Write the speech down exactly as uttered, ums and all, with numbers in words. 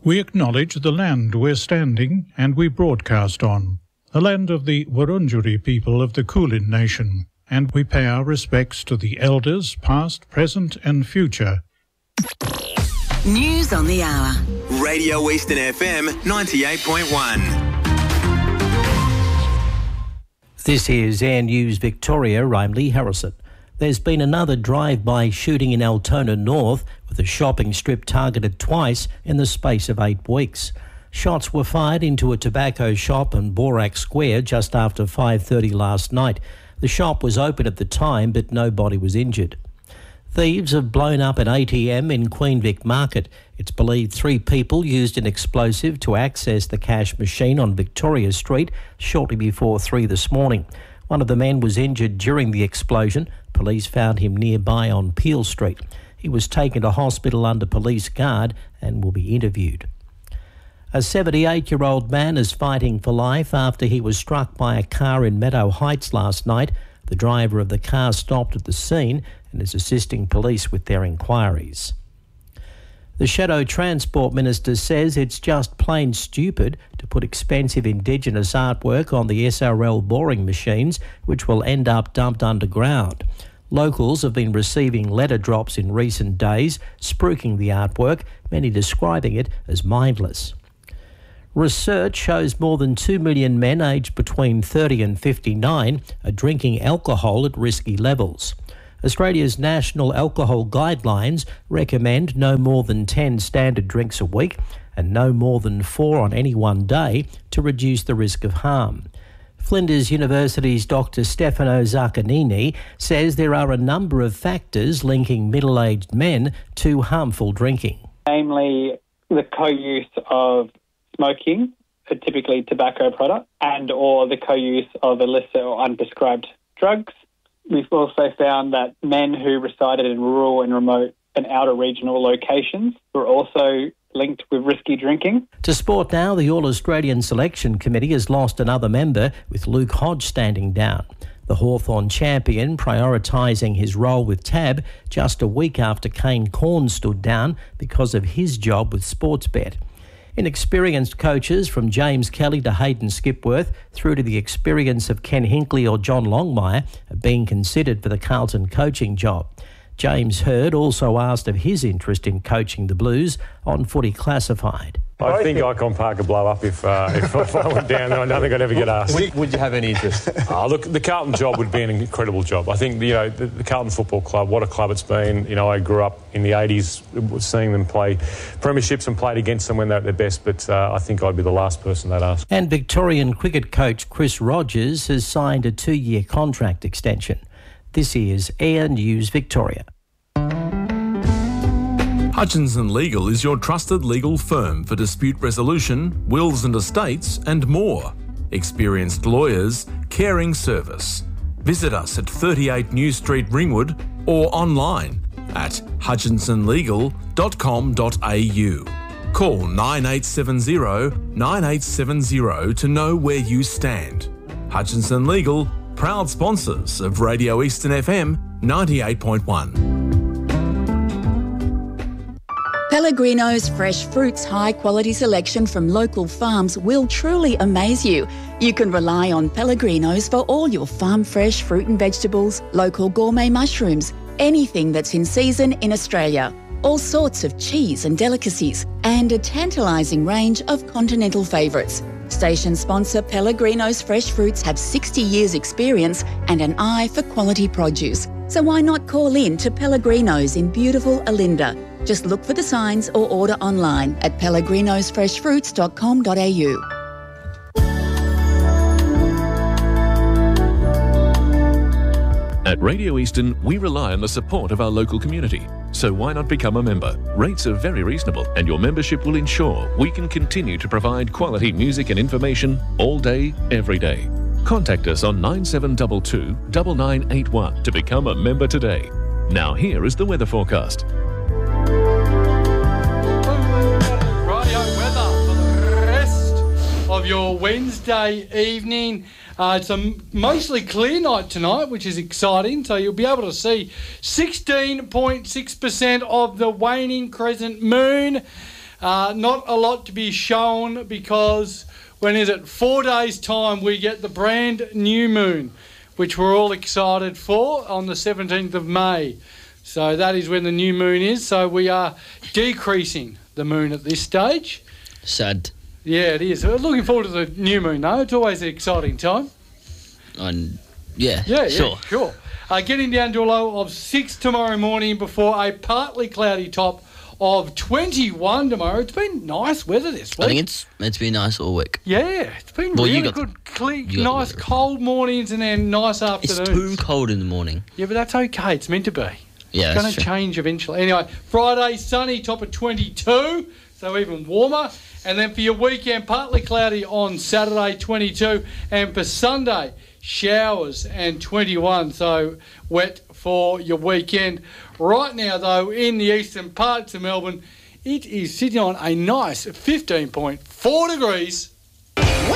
We acknowledge the land we're standing and we broadcast on, the land of the Wurundjeri people of the Kulin Nation, and we pay our respects to the elders past, present and future. News on the hour. Radio Eastern F M ninety-eight point one. This is Air News Victoria. I'm Lee Harrison. There's been another drive-by shooting in Altona North, with a shopping strip targeted twice in the space of eight weeks. Shots were fired into a tobacco shop on Borak Square just after five thirty last night. The shop was open at the time, but nobody was injured. Thieves have blown up an A T M in Queen Vic Market. It's believed three people used an explosive to access the cash machine on Victoria Street shortly before three this morning. One of the men was injured during the explosion. Police found him nearby on Peel Street. He was taken to hospital under police guard and will be interviewed. A seventy-eight-year-old man is fighting for life after he was struck by a car in Meadow Heights last night. The driver of the car stopped at the scene and is assisting police with their inquiries. The Shadow Transport Minister says it's just plain stupid to put expensive Indigenous artwork on the S R L boring machines, which will end up dumped underground. Locals have been receiving letter drops in recent days, spruiking the artwork, many describing it as mindless. Research shows more than two million men aged between thirty and fifty-nine are drinking alcohol at risky levels. Australia's national alcohol guidelines recommend no more than ten standard drinks a week and no more than four on any one day to reduce the risk of harm. Flinders University's Doctor Stefano Zaccanini says there are a number of factors linking middle-aged men to harmful drinking. Namely, the co-use of smoking, typically tobacco products, and or the co-use of illicit or unprescribed drugs. We've also found that men who resided in rural and remote and outer regional locations were also linked with risky drinking. To sport now, the All-Australian Selection Committee has lost another member, with Luke Hodge standing down. The Hawthorn champion prioritising his role with Tab just a week after Kane Corn stood down because of his job with Sportsbet. Inexperienced coaches from James Kelly to Hayden Skipworth through to the experience of Ken Hinkley or John Longmire are being considered for the Carlton coaching job. James Hurd also asked of his interest in coaching the Blues on Footy Classified. I think Icon Park would blow up if, uh, if, if I went down there. I don't think I'd ever get asked. Would, would you have any interest? Oh, look, the Carlton job would be an incredible job. I think, you know, the, the Carlton Football Club, what a club it's been. You know, I grew up in the eighties seeing them play premierships and played against them when they're at their best, but uh, I think I'd be the last person they'd ask. And Victorian cricket coach Chris Rogers has signed a two-year contract extension. This is Air News Victoria. Hutchinson Legal is your trusted legal firm for dispute resolution, wills and estates, and more. Experienced lawyers, caring service. Visit us at thirty-eight New Street, Ringwood, or online at hutchinson legal dot com dot a u. Call nine eight seven zero, nine eight seven zero to know where you stand. Hutchinson Legal, proud sponsors of Radio Eastern F M ninety-eight point one. Pellegrino's fresh fruits high-quality selection from local farms will truly amaze you. You can rely on Pellegrino's for all your farm-fresh fruit and vegetables, local gourmet mushrooms, anything that's in season in Australia, all sorts of cheese and delicacies, and a tantalising range of continental favourites. Station sponsor Pellegrino's Fresh Fruits have sixty years experience and an eye for quality produce. So why not call in to Pellegrino's in beautiful Olinda? Just look for the signs or order online at pellegrinos fresh fruits dot com dot a u. At Radio Eastern, we rely on the support of our local community. So why not become a member? Rates are very reasonable, and your membership will ensure we can continue to provide quality music and information all day, every day. Contact us on nine seven two two, nine nine eight one to become a member today. Now here is the weather forecast. Of your Wednesday evening. Uh, it's a mostly clear night tonight, which is exciting. So you'll be able to see sixteen point six percent of the waning crescent moon. Uh, not a lot to be shown because when is it? Four days' time we get the brand new moon, which we're all excited for on the seventeenth of May. So that is when the new moon is. So we are decreasing the moon at this stage. Sad. Yeah, it is. We're looking forward to the new moon, though. It's always an exciting time. And yeah, Yeah, sure. yeah, sure. Uh, getting down to a low of six tomorrow morning before a partly cloudy top of twenty-one tomorrow. It's been nice weather this week. I think it's it's been nice all week. Yeah, it's been Well, you really got the- good, clear, you got the nice weather. cold mornings and then nice It's afternoons. too cold in the morning. Yeah, but that's okay. It's meant to be. Yeah, It's that's going to true. change eventually. Anyway, Friday, sunny, top of twenty-two, so even warmer. And then for your weekend, partly cloudy on Saturday, twenty-two. And for Sunday, showers and twenty-one, so wet for your weekend. Right now, though, in the eastern parts of Melbourne, it is sitting on a nice fifteen point four degrees.